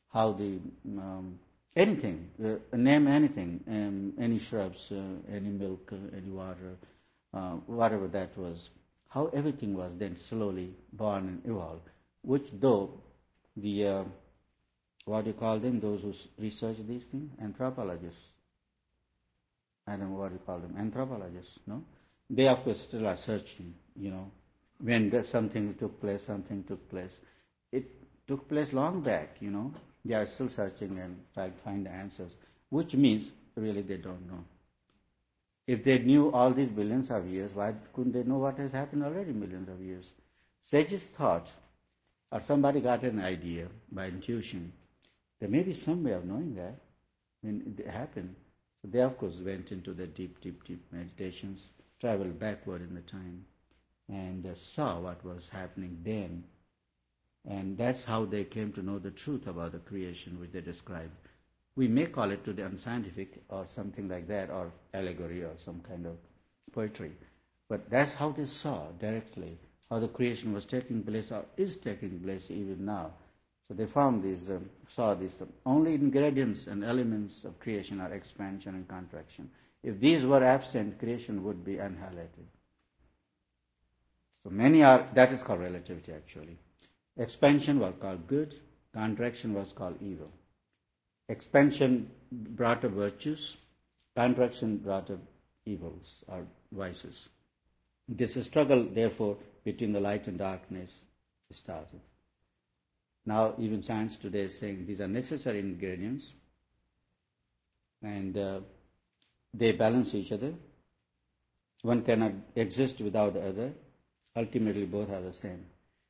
how the anything, name anything, any shrubs, any milk, any water, whatever that was, how everything was then slowly born and evolved, which though the, what do you call them, those who research these things, anthropologists, I don't know what you call them, anthropologists, no? They of course still are searching, when something took place, It took place long back, They are still searching and trying to find the answers, which means really they don't know. If they knew all these billions of years, why couldn't they know what has happened already millions of years? Sages thought, or somebody got an idea by intuition, there may be some way of knowing that when it happened. So they, of course, went into the deep meditations, traveled backward in the time, and saw what was happening then. And that's how they came to know the truth about the creation which they described. We may call it to the unscientific or something like that, or allegory or some kind of poetry. But that's how they saw directly how the creation was taking place or is taking place even now. So they found these, saw these only ingredients and elements of creation are expansion and contraction. If these were absent, creation would be annihilated. So many are, that is called relativity actually. Expansion was called good, contraction was called evil. Expansion brought up virtues, contraction brought up evils or vices. This struggle, therefore, between the light and darkness started. Now, even science today is saying these are necessary ingredients and they balance each other. One cannot exist without the other. Ultimately, both are the same.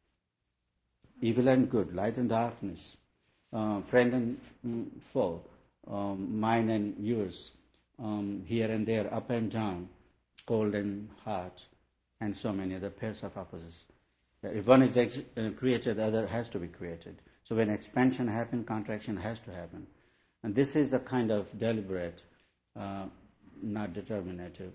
Evil and good, light and darkness, friend and foe, mine and yours, here and there, up and down, cold and hot, and so many other pairs of opposites. If one is created, the other has to be created. So when expansion happens, contraction has to happen. And this is a kind of deliberate, not determinative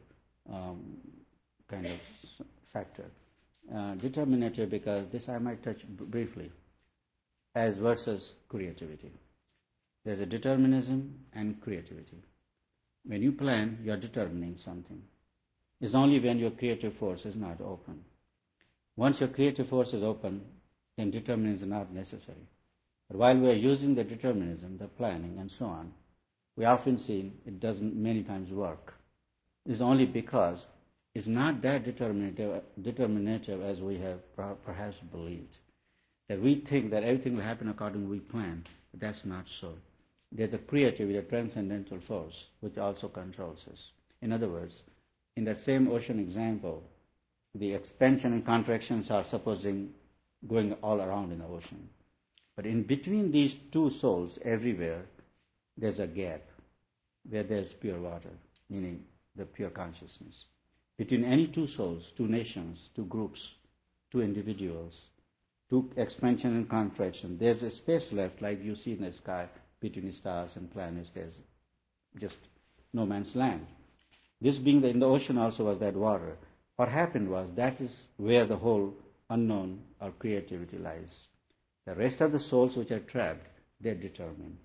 kind of factor. Determinative because this I might touch briefly, as versus creativity. There's a determinism and creativity. When you plan, you're determining something. It's only when your creative force is not open. Once your creative force is open, then determinism is not necessary. But while we are using the determinism, the planning and so on, we often see it doesn't many times work. It's only because it's not that determinative as we have perhaps believed. That we think that everything will happen according to we plan, but that's not so. There's a creativity, a transcendental force, which also controls us. In other words, in that same ocean example, the expansion and contractions are supposing going all around in the ocean. But in between these two souls, everywhere, there's a gap where there's pure water, meaning the pure consciousness. Between any two souls, two nations, two groups, two individuals, two expansion and contraction, there's a space left like you see in the sky between the stars and planets. There's just no man's land. This being in the ocean also was that water. What happened was that is where the whole unknown or creativity lies. The rest of the souls which are trapped, they determine.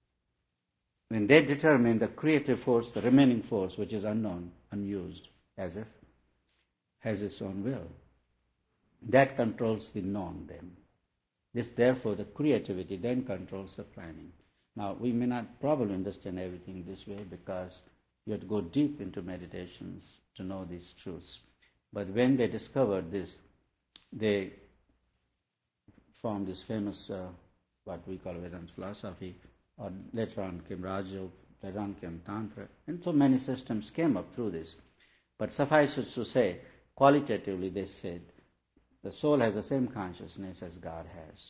When they determine, the creative force, the remaining force which is unknown, unused, as if has its own will. That controls the known then. This, therefore, the creativity then controls the planning. Now, we may not probably understand everything this way because you have to go deep into meditations to know these truths. But when they discovered this, they formed this famous, what we call Vedanta philosophy, or later on came Rajyoga, later on came Tantra, and so many systems came up through this. But suffice it to say, qualitatively they said, the soul has the same consciousness as God has.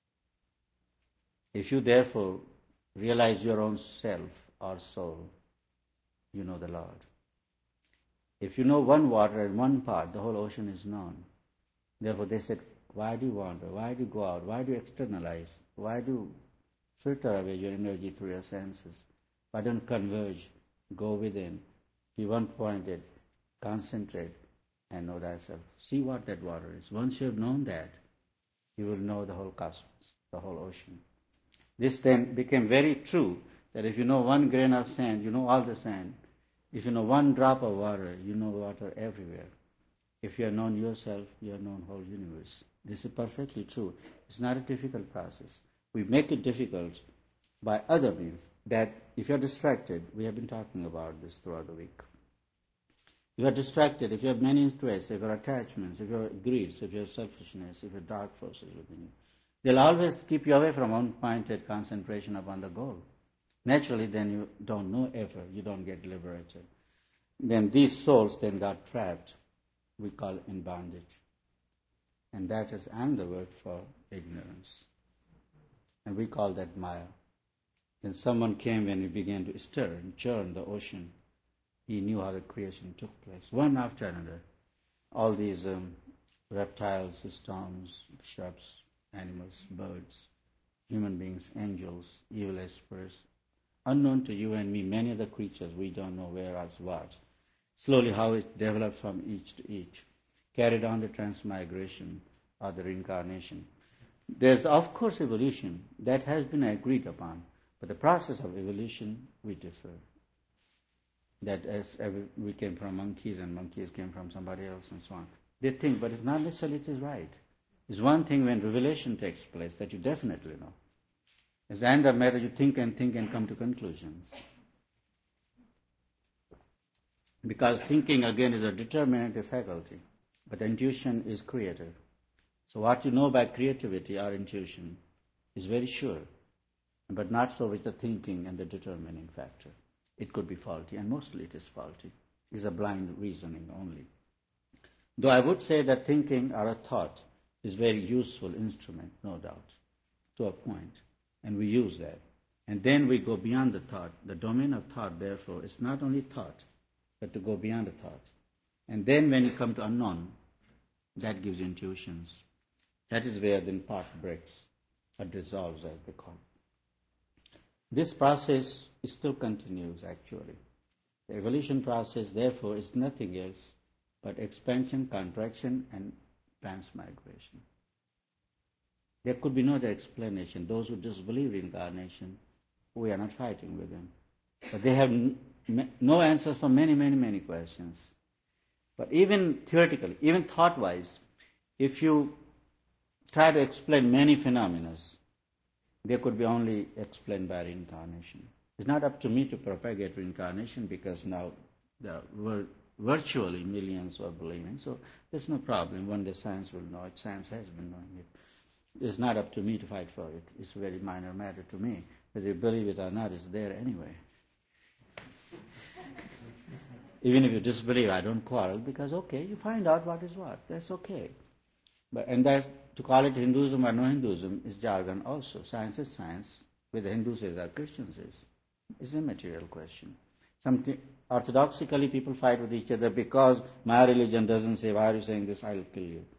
If you therefore realize your own self or soul, you know the Lord. If you know one water and one part, the whole ocean is known. Therefore they said, why do you wander? Why do you go out? Why do you externalize? Why do you filter away your energy through your senses? Why don't you converge, go within, be one-pointed, concentrate, and know thyself. See what that water is. Once you have known that, you will know the whole cosmos, the whole ocean. This then became very true, that if you know one grain of sand, you know all the sand. If you know one drop of water, you know water everywhere. If you have known yourself, you have known whole universe. This is perfectly true. It's not a difficult process. We make it difficult by other means, that if you're distracted, we have been talking about this throughout the week. You are distracted, if you have many interests, if you have attachments, if you have greed, if you have selfishness, if you have dark forces within you, they'll always keep you away from one-pointed concentration upon the goal. Naturally, then you don't know ever, you don't get liberated. Then these souls then got trapped, we call in bondage. And that is another word for ignorance. And we call that Maya. Then someone came when we began to stir and churn the ocean. He knew how the creation took place, one after another. All these reptiles, storms, shrubs, animals, birds, human beings, angels, evil spirits, unknown to you and me, many other creatures, we don't know where else what. Slowly how it developed from each to each, carried on the transmigration or the reincarnation. There's of course evolution, that has been agreed upon, but the process of evolution, we differ. That as we came from monkeys and monkeys came from somebody else and so on. They think, but it's not necessarily it is right. It's one thing when revelation takes place that you definitely know. As the end of matter, you think and come to conclusions. Because thinking again is a determinative faculty, but intuition is creative. So what you know by creativity or intuition is very sure, but not so with the thinking and the determining factor. It could be faulty, and mostly it is faulty. It is a blind reasoning only. Though I would say that thinking or a thought is a very useful instrument, no doubt, to a point, and we use that. And then we go beyond the thought. The domain of thought, therefore, is not only thought, but to go beyond the thought. And then when you come to unknown, that gives you intuitions. That is where then part breaks or dissolves, as they call it. This process still continues, actually. The evolution process, therefore, is nothing else but expansion, contraction, and transmigration. There could be no other explanation. Those who disbelieve reincarnation, we are not fighting with them. But they have no answers for many, many, many questions. But even theoretically, even thought-wise, if you try to explain many phenomena, they could be only explained by reincarnation. It's not up to me to propagate reincarnation because now there are virtually millions who are believing. So there's no problem. One day science will know it. Science has been knowing it. It's not up to me to fight for it. It's a very minor matter to me. Whether you believe it or not, it's there anyway. Even if you disbelieve, I don't quarrel because, okay, you find out what is what. That's okay. And that, to call it Hinduism or no Hinduism is jargon also. Science is science. Whether Hindus is or Christians is. It's a material question. Orthodoxically, people fight with each other because my religion doesn't say, why are you saying this? I'll kill you.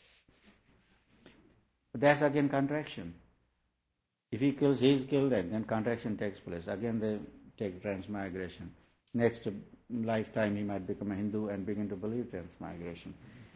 But that's again contraction. If he kills, he is killed, and then contraction takes place. Again, they take transmigration. Next lifetime, he might become a Hindu and begin to believe transmigration.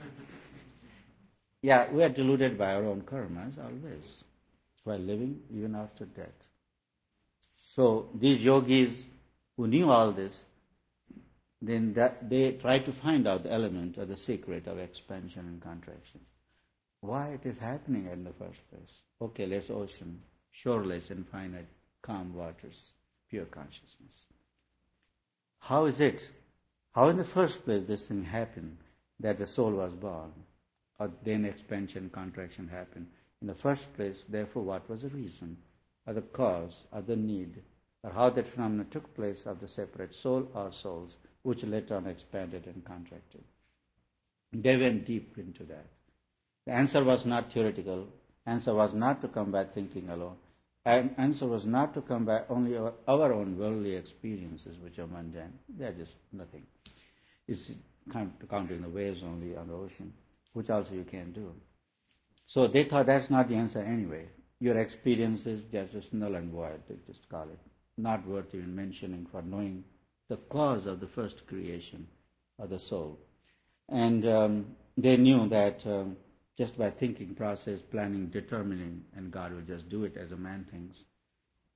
Yeah, we are deluded by our own karmas always, while living even after death. So these yogis who knew all this, then they try to find out the element or the secret of expansion and contraction. Why it is happening in the first place? Okay, less ocean, shoreless, infinite, calm waters, pure consciousness. How is it? How in the first place this thing happened, that the soul was born, or then expansion, contraction happened? In the first place, therefore, what was the reason, or the cause, or the need, or how that phenomenon took place of the separate soul or souls, which later on expanded and contracted? They went deep into that. The answer was not theoretical. Answer was not to come by thinking alone. Answer was not to come by only our own worldly experiences, which are mundane. They are just nothing. It's counting the waves only on the ocean, which also you can't do. So they thought that's not the answer anyway. Your experiences, they're just null and void, they just call it. Not worth even mentioning for knowing the cause of the first creation of the soul. And they knew that just by thinking process, planning, determining, and God will just do it as a man thinks,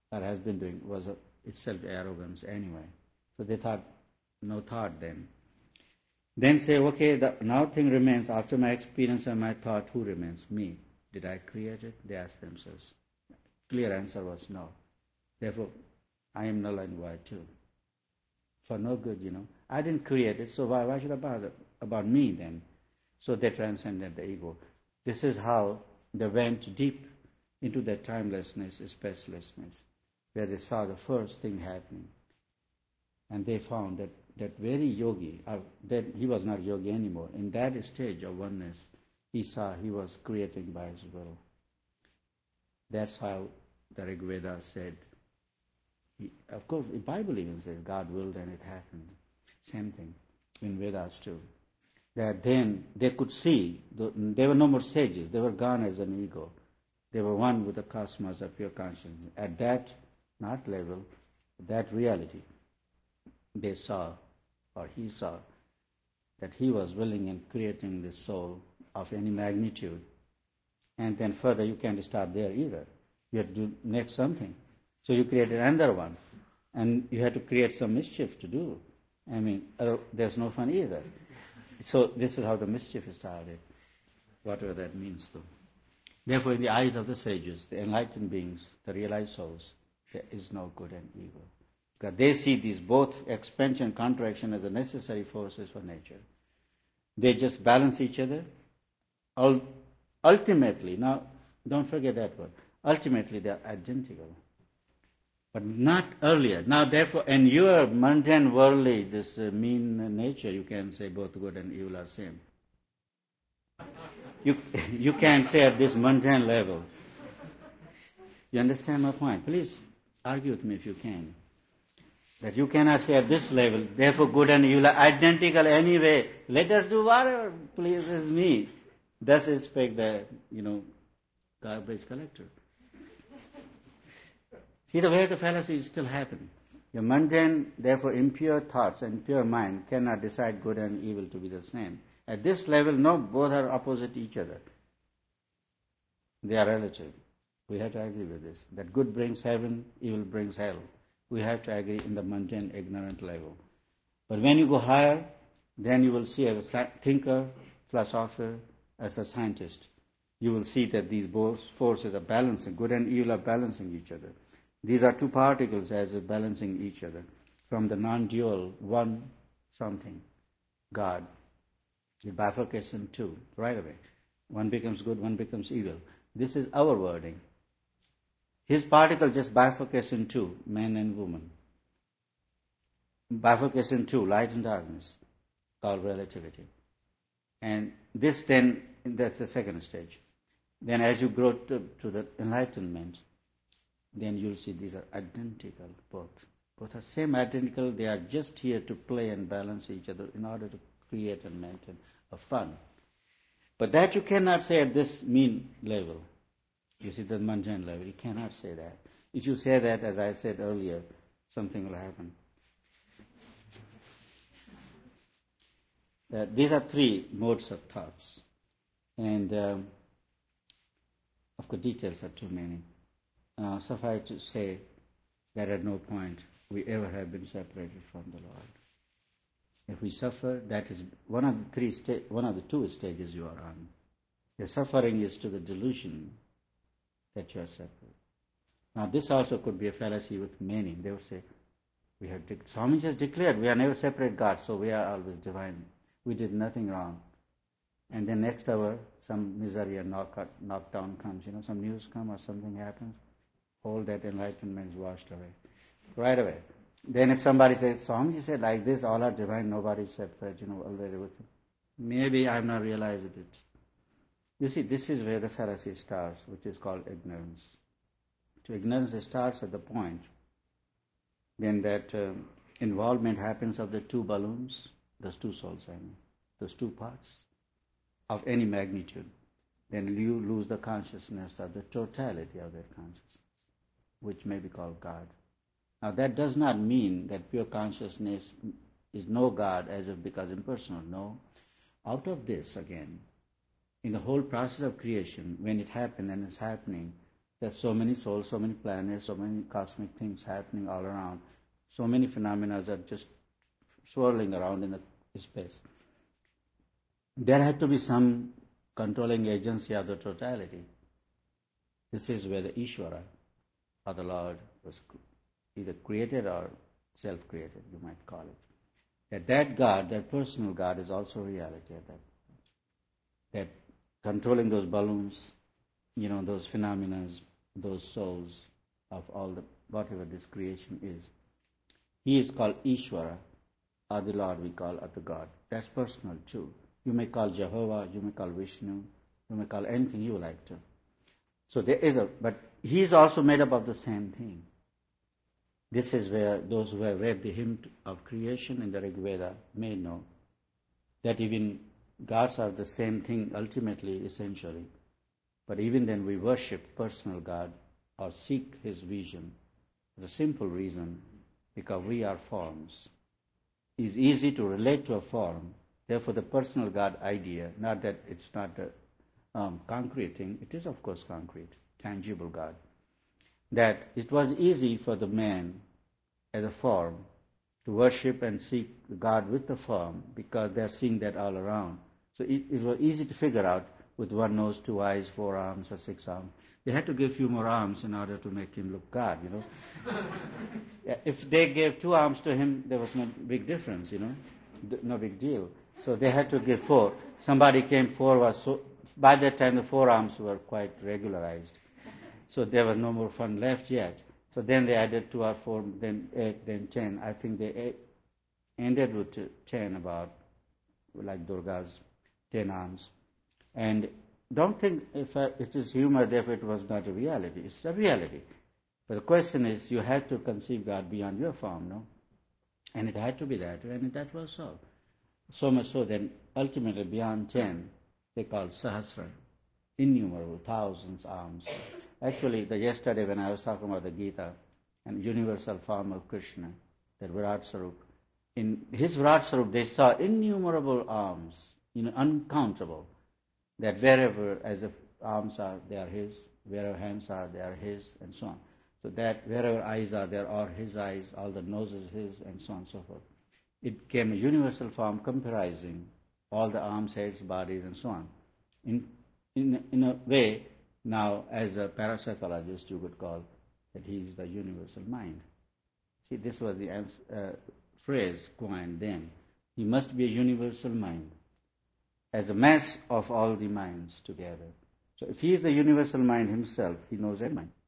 or has been doing was itself arrogance anyway. So they thought, no thought then. Then say, okay, now thing remains. After my experience and my thought, who remains? Me. Did I create it? They ask themselves. Clear answer was no. Therefore, I am null and void too. For no good, I didn't create it, so why should I bother about me then? So they transcended the ego. This is how they went deep into their timelessness, spacelessness, where they saw the first thing happening. And they found that very yogi, that he was not yogi anymore, in that stage of oneness, he saw he was creating by his will. That's how the Rig Veda said. Of course, the Bible even says God willed and it happened. Same thing in Vedas too. That then they could see, there were no more sages, they were gone as an ego. They were one with the cosmos of pure consciousness. At that, not level, that reality, they saw, or he saw, that he was willing in creating this soul of any magnitude. And then further, you can't stop there either. You have to do next something. So you created another one. And you had to create some mischief to do. There's no fun either. So this is how the mischief started, whatever that means though. Therefore, in the eyes of the sages, the enlightened beings, the realized souls, there is no good and evil. Because they see these both expansion and contraction as the necessary forces for nature. They just balance each other. Ultimately, now don't forget that word, ultimately they are identical. But not earlier. Now therefore, in your mundane worldly, this mean nature, you can say both good and evil are same. You can't say at this mundane level. You understand my point? Please argue with me if you can. That you cannot say at this level, therefore good and evil are identical anyway. Let us do whatever pleases me. Thus spake the, garbage collector. See the way the fallacy is still happening. Your mundane, therefore impure thoughts and pure mind cannot decide good and evil to be the same. At this level, no, both are opposite each other. They are relative. We have to agree with this. That good brings heaven, evil brings hell. We have to agree in the mundane, ignorant level. But when you go higher, then you will see as a thinker, philosopher, as a scientist, you will see that these both forces are balancing. Good and evil are balancing each other. These are two particles as balancing each other. From the non-dual, one something, God, it bifurcates in two, right away. One becomes good, one becomes evil. This is our wording. His particle just bifurcates in two, man and woman. Bifurcates in two, light and darkness, called relativity. And this then, that's the second stage. Then as you grow to the enlightenment, then you'll see these are identical, both. Both are same identical, they are just here to play and balance each other in order to create and maintain a fun. But that you cannot say at this mean level. You see, the mundane level, you cannot say that. If you say that, as I said earlier, something will happen. These are three modes of thoughts. And, of course, details are too many. Suffice to say that at no point we ever have been separated from the Lord. If we suffer, that is one of the two stages you are on. Your suffering is to the delusion that you are separate. Now, this also could be a fallacy with many. They would say, Swami just declared we are never separate God, so we are always divine. We did nothing wrong. And then next hour, some misery and knockdown comes, some news comes or something happens. All that enlightenment is washed away. Right away. Then if somebody says, Swamiji said like this, all are divine, nobody is separate, already with him. Maybe I have not realized it. You see, this is where the fallacy starts, which is called ignorance. So ignorance starts at the point when that involvement happens of the two balloons, those two souls, those two parts of any magnitude. Then you lose the consciousness of the totality of that consciousness, which may be called God. Now that does not mean that pure consciousness is no God as if because impersonal. No. Out of this again, in the whole process of creation, when it happened and is happening, There's so many souls, so many planets, so many cosmic things happening all around. So many phenomena are just swirling around in the space. There had to be some controlling agency of the totality. This is where the Ishvara, or the Lord, was either created or self-created, you might call it. That God, that personal God, is also reality at that. That controlling those balloons, those phenomena, those souls of all the whatever this creation is. He is called Ishvara, or the Lord we call, or the God. That's personal too. You may call Jehovah, you may call Vishnu, you may call anything you like to. So there is but he is also made up of the same thing. This is where those who have read the hymn of creation in the Rig Veda may know that even gods are the same thing ultimately, essentially. But even then we worship personal God or seek his vision for the simple reason because we are forms. It is easy to relate to a form. Therefore the personal God idea, not that it's not a concrete thing, it is of course concrete, tangible God. That it was easy for the man as a form to worship and seek God with the form because they're seeing that all around. So it was easy to figure out with one nose, 2 eyes, 4 arms, or 6 arms. They had to give a few more arms in order to make him look God, If they gave 2 arms to him, there was no big difference, no big deal. So they had to give 4. Somebody came 4 so by that time the 4 arms were quite regularized. So there was no more fun left yet. So then they added 2 or 4, then 8, then 10. I think they ended with 10 about, like Durga's 10 arms. And don't think if it is humor, therefore it was not a reality. It's a reality. But the question is, you had to conceive God beyond your form, no? And it had to be that way, and that was so. So much so that ultimately beyond 10, they called Sahasra, innumerable, thousands arms. Actually, yesterday when I was talking about the Gita and universal form of Krishna, that Virat Sarup, in his Virat Sarup they saw innumerable arms, uncountable, that wherever as the arms are, they are his, wherever hands are, they are his, and so on. So that wherever eyes are, there are his eyes, all the noses his, and so on and so forth. It became a universal form comprising all the arms, heads, bodies, and so on. In a way, now, as a parapsychologist, you would call that he is the universal mind. See, this was the phrase coined then. He must be a universal mind, as a mass of all the minds together. So if he is the universal mind himself, he knows every mind.